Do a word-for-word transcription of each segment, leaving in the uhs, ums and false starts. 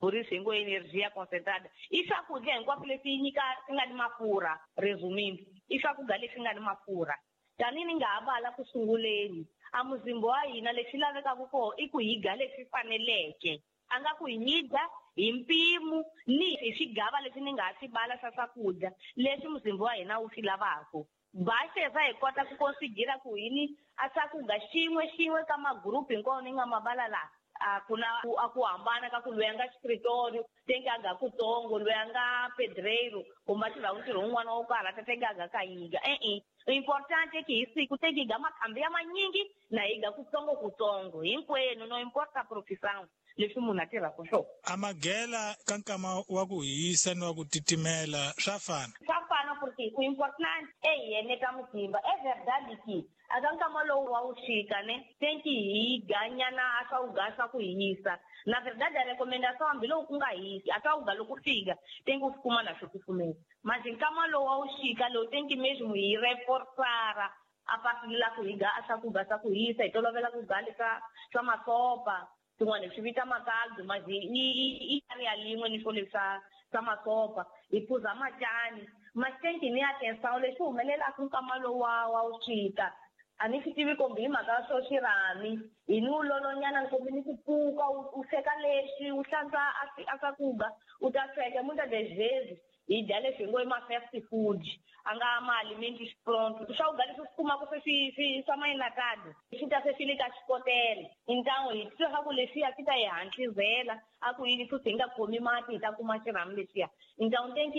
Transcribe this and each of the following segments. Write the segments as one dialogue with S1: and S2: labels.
S1: por isso com energia concentrada. E swakudya hinkwaswo leswi nyika swi nga ni mafurha, resumindo, i swakudya leswi nga ni mafurha. Tanihi ni nga ha vala ku sunguleni, a muzimba wa hina lexi lavekaka kona i ku hi dya leswi faneleke. A nga ku hi dya hi mpimo ni hi swigava leswi ni nga ha swi bala swa swakudya leswi muzimba wa hina wu swi lavaka. Basheza hi kota ku considera ku yini a swakudya xin'we xin'we ka magrupu hinkwawo ni nga mabala laha. A ku na a ku hambana ka ku loyi a nga Xipretorio tenke a nga kutsongo, loyi a nga Pedreiro kumbe a tirha ntirho wun'wana wo karhata tenke a nga ka yiga. E-e, importante ke hi siku tenke hi dya makhambi ya manyingi na hi dya kutsongo kutsongo hinkwenu, no importa profissão leswi munhu a tirhaka swona.
S2: A maghela ka nkama wa ku hisa ni wa ku titimela swa fana?
S1: Swa fana porque ku importante e hi ene ka muzimba. É verdade que aka nkama lowu wa wuxika ne tenke hi dya nyana a swakudya swa ku hisa. Na verdade a recomendação hambiloko ku nga hisi a swakudya loko fika tenke u swi kuma na swo kufumela. Mas nkama lowu wa wuxika lowu tenke mesmo hi reforçara a partir la ku hi dya a swakudya swa ku hisa, hi tolovela ku dya leswa swa masopa tin'wana hi swi vita makaldu, mas i area lin'we ni swo leswa swa masopa, hi phuza matyani. Mas tenke ni atenção leswi humelelaka nkama lowu wa wa wuxika. A ni swi tivi kumbe hi mhaka swo xirhami hi ni u lolonyana kumbe ni ku pfuka u sweka leswi u hlantswa a swakudya u ta sweka muita das vezes hi dya leswi hi ngo i ma-fast food a nga ma-alimentos pronto. Swakudya leswi swi kumaka se swi swa ma-enlatado swi ta se swi le ka xikotela, então hi twa ku leswiya swi ta hi hantlizela a ku yini futhi hi nga khomi mati hi ta kuma xirhami lexiya. Então tenke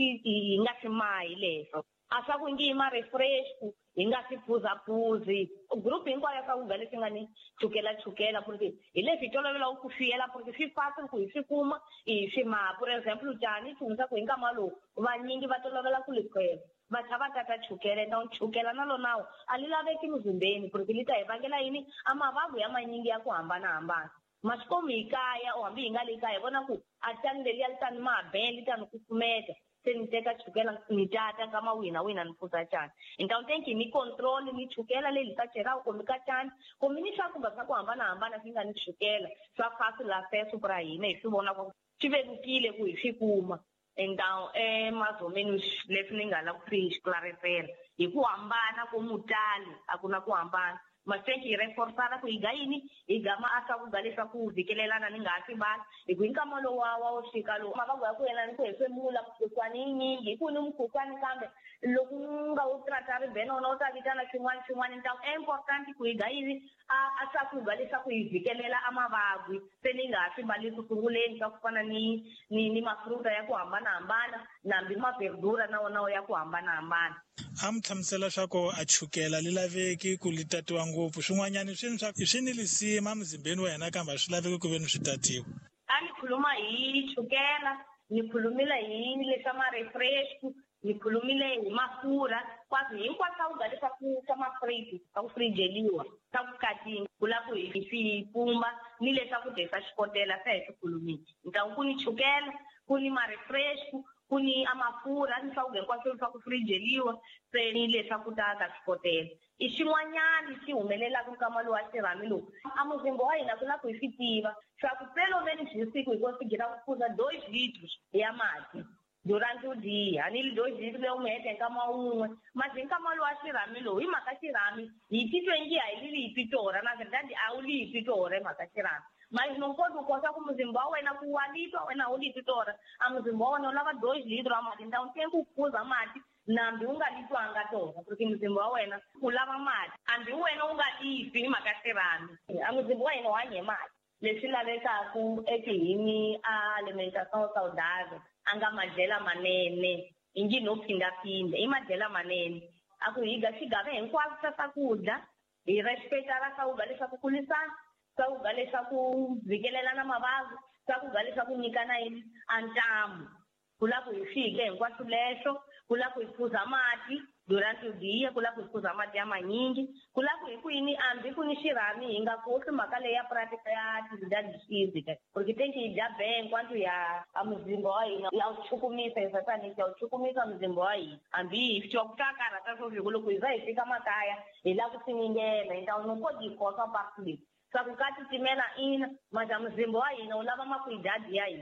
S1: hi nga swi mahi leswo a swa ku ngi hi ma-refresh hi nga swi phuzaphuzi grupu hinkwayo ya swakudya leswi nga ni chukela-chukela porque hi leswi hi tolovelaku ku swi yela porque swi fast ku hi swi kuma hi swi maha. Por exemplo tani tsundzuka ku hi nkama lowu vanyingi va tolovela ku likhwela va tlha va tata chukela, então chukela na lonawo a li laveki muzimbeni porque li ta hi vangela yini a mavabyi ya manyingi ya ku hambanahambana. Ma swi komi hi kaya or hambi hi nga le kaya hi vona ku a tani leriya li tani mabele li tani kufumeta se ni teka chukela ni tata nkama wihi na wihi na ni phuza tani. Então tenke ni control ni chukela leyi hi sacheraka kumbe ka tani kumbe ni swakudya swa ku hambanahambana swi nga ni chukela swa fasi la feso pra hina hi swi vona ku swi vevukile ku hi swi kuma. Então eh mais ou menos leswi ni nga la ku swi esclarecela hi ku hambana ko mutali a ku na ku hambana. Mas tenke hi reforçara ku hi dya yini hi dya ma a swakudya leswaku vhikelelana ni nga ha swi bala hi ku hi nkama lowu wa wa wuxika lowu mavabyi ya ku yelana ni ku hefemula mukhuhlwani yi nyingi hi ku ni mukhuhlwani kambe loko nga wu tratari benona u ta vitana swin'wana swin'wana. Então é importante ku hi dya yini a swakudya leswaku hi vhikelela a mavabyi se ni nga ha swi mbali ku sunguleni swa ku fana ni ni ni mafruta ya ku hambanahambana nambi maverdura na wonawo ya ku hambanahambana.
S2: A mi hlamusela swa ku a chukela li laveki ku li tatiwa ngopfu swin'wanyana swini swa swi ni lisima emuzimbeni wa hina kambe a swi laveki ku ve ni swi tatiwa.
S1: A ni khuluma hi chukela, ni khulumile hi leswa ma-refresh, ni khulumile hi mafurha kwaswo hinkwaswo swakudya leswaku swa mafriji swa ku frijeliwa swa ku katinga ku la ku hi swi pumba ni leswakudya swa xikotela se hi swi khulumile. Então ku ni chukela, ku ni ma-refresh, ku ni a mafurha ni swakudya hinkwaswo swa ku frijeliwa se ni leswaku ta ka swikotela. I xin'wanyana xi humelelaka nkama lowu wa xirhami lowu a muzimba wa hina ku na ku hi swi tiva swa ku pelo menos hi siku hi konsigera ku phuza dois litros ya mati durante o dia. A ni li dois litros leyi u mi heta nkama wun'we mas hi nkama lowu wa xirhami lowu hi mhaka xirhami hi titwe ngi a hi li hi pitora na verdade a wu li hi pitora hi mhaka xirhami. Mas não pode gostar que o muzimba wa wena ku wa litwa wena u li pitora a muzimba wa wena u lava dois litros a mati. Então tem ku phuza mati nambi u nga litwanga tona porque muzimba wa wena u lava mati hambi wena u nga tifi hi mhaka xirhami. A muzimba wa hina wu hanya hi mati. Leswi lavekaka eku hini a alimentação saudável a nga madyela manene hi ngi no phindaphinda i madyela manene a ku hi dya swigava hinkwaswo swa swakudya hi respectara swakudya leswaku kulisana, swakudya leswaku vhikelelana mavabyi, swakudya leswaku nyikana yini a ntamu ku la ku hi fike hinkwaswo leswo ku la ku hi phuza mati durante o dia ku la ku hi phuza mati ya manyingi ku la ku hi ku yini hambi ku ni xirhami hi nga kohli mhaka leyi ya pratica ya atividade física porque tenke hi dya be hinkwato ya a muzimba wa hina ya wu chukumisa hi sataniki ya wu chukumisa muzimba wa hina hambi hi swi twa ku ta karhata swo vhiko loko hi za hi fika makaya hi la ku swinyingela hi ta no koti hi khosa parti leyi swa ku ka titimela ina mas a muzimba wa hina wu lava makwidadi ya hina.